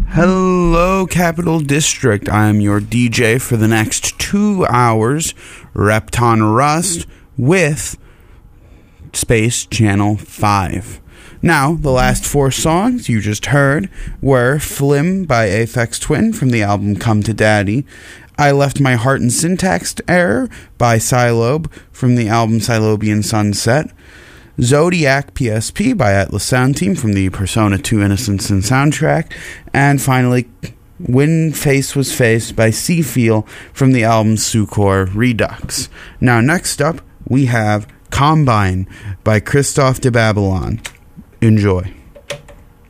Hello, Capital District. I am your DJ for the next 2 hours, Repton Rust, with Space Channel 5. Now, the last 4 songs you just heard were Flim by Aphex Twin from the album Come to Daddy, I Left My Heart in Syntax Error by Psylobe from the album Psylobian Sunset, Zodiac PSP by Atlas Sound Team from the Persona 2 Innocence and soundtrack, and finally When Face Was Face by Seafeel from the album Sucor Redux. Now next up we have Combine by Christoph de Babylon. Enjoy.